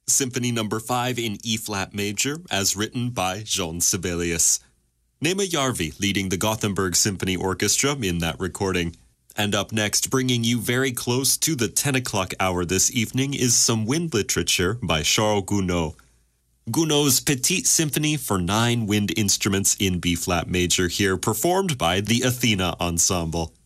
Symphony Number 5 in E-flat major, as written by Jean Sibelius. Nema Järvi leading the Gothenburg Symphony Orchestra in that recording. And up next, bringing you very close to the 10 o'clock hour this evening, is some wind literature by Charles Gounod. Gounod's Petite Symphony for 9 wind instruments in B-flat major here, performed by the Athena Ensemble.